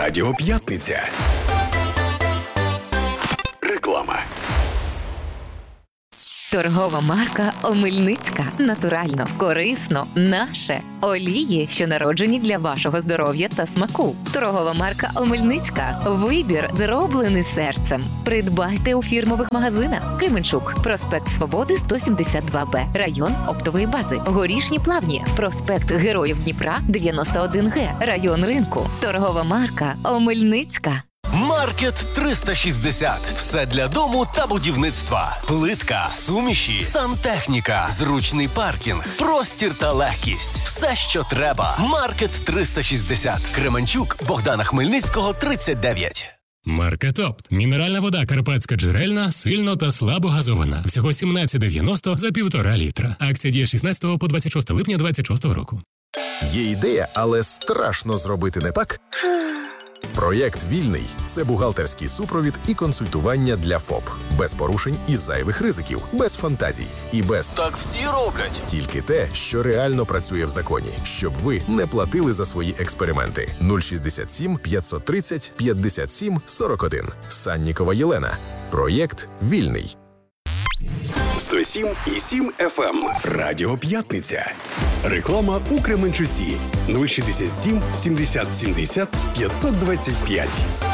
Радіо П'ятниця. Реклама. Торгова марка Омельницька. Натурально, корисно, наше. Олії, що народжені для вашого здоров'я та смаку. Торгова марка Омельницька. Вибір, зроблений серцем. Придбайте у фірмових магазинах. Кременчук. Проспект Свободи, 172Б. Район оптової бази. Горішні Плавні. Проспект Героїв Дніпра, 91Г. Район ринку. Торгова марка Омельницька. Маркет 360. Все для дому та будівництва. Плитка, суміші, сантехніка, зручний паркінг, простір та легкість. Все, що треба. Маркет 360. Кременчук, Богдана Хмельницького, 39. Маркет Опт. Мінеральна вода Карпатська джерельна, сильно та слабо газована. Всього 17,90 за 1,5 літра. Акція діє з 16 по 26 липня 2026 року. Є ідея, але страшно зробити не так? Проєкт «Вільний» – це бухгалтерський супровід і консультування для ФОП. Без порушень і зайвих ризиків, без фантазій і без Так всі роблять. тільки те, що реально працює в законі, щоб ви не платили за свої експерименти. 067 530 57 41. Саннікова Єлена. Проєкт «Вільний». 107,7 FM. Радіо П'ятниця. Реклама у Кременчуці. 067 70 70 525.